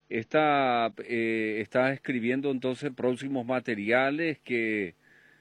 está escribiendo entonces próximos materiales que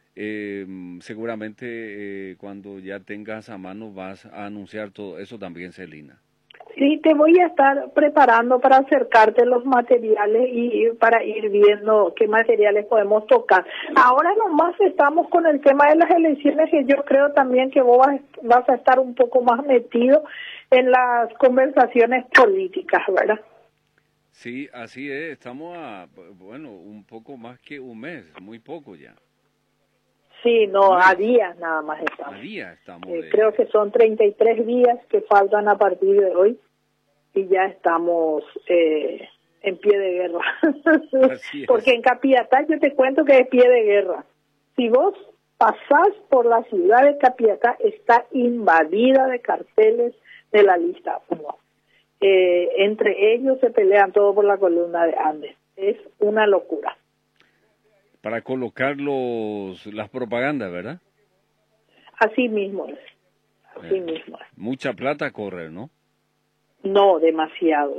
seguramente cuando ya tengas a mano vas a anunciar todo eso también, Celina. Sí, te voy a estar preparando para acercarte los materiales y para ir viendo qué materiales podemos tocar. Ahora nomás estamos con el tema de las elecciones, y yo creo también que vos vas a estar un poco más metido en las conversaciones políticas, ¿verdad? Sí, así es. Estamos un poco más que un mes, muy poco ya. Sí, no, a días nada más estamos. A días estamos. Creo que son 33 días que faltan a partir de hoy y ya estamos en pie de guerra. Porque en Capiatá yo te cuento que es pie de guerra. Si vos pasás por la ciudad de Capiatá, está invadida de carteles de la lista 1. Entre ellos se pelean todo por la columna de Andes. Es una locura. Para colocar las propagandas, ¿verdad? Así mismo es. Así mismo es. Mucha plata corre, ¿no? No, demasiado.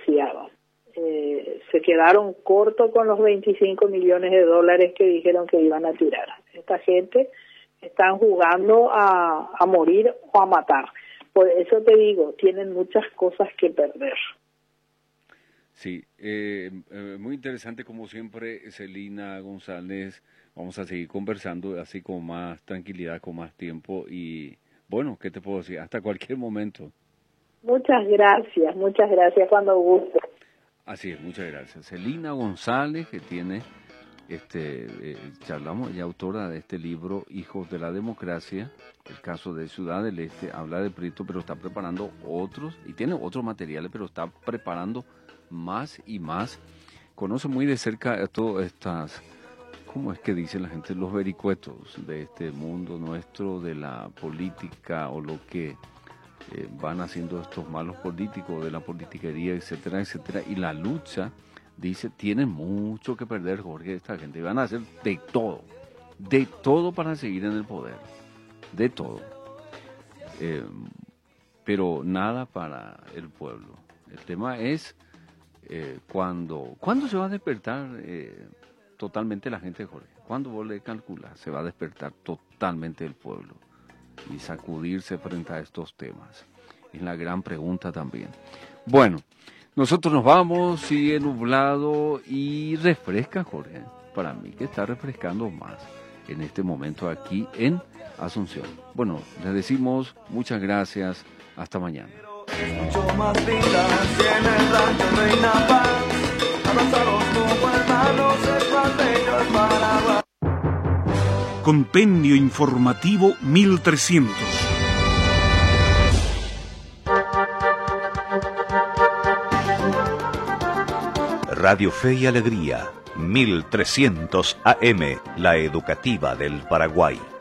Se quedaron cortos con los 25 millones de dólares que dijeron que iban a tirar. Esta gente están jugando a morir o a matar. Por eso te digo, tienen muchas cosas que perder. Sí, muy interesante como siempre, Celina González. Vamos a seguir conversando así con más tranquilidad, con más tiempo y bueno, ¿qué te puedo decir? Hasta cualquier momento. Muchas gracias cuando guste. Así es, muchas gracias. Celina González, que tiene, charlamos, ella autora de este libro, Hijos de la Democracia, el caso de Ciudad del Este, habla de Prieto, pero está preparando otros, y tiene otros materiales, pero está preparando más y más. Conoce muy de cerca todas estas, ¿cómo es que dicen la gente? Los vericuetos de este mundo nuestro, de la política o lo que van haciendo estos malos políticos, de la politiquería, etcétera, etcétera. Y la lucha, dice, tienen mucho que perder, Jorge, esta gente. Van a hacer de todo para seguir en el poder, de todo. Pero nada para el pueblo. El tema es ¿cuándo se va a despertar totalmente la gente, Jorge? ¿Cuándo vos le calculas se va a despertar totalmente el pueblo y sacudirse frente a estos temas? Es la gran pregunta también. Bueno, nosotros nos vamos, sigue nublado y refresca, Jorge. Para mí que está refrescando más en este momento aquí en Asunción. Bueno, les decimos muchas gracias. Hasta mañana. Compendio informativo 1300. Radio Fe y Alegría 1300 AM, la educativa del Paraguay.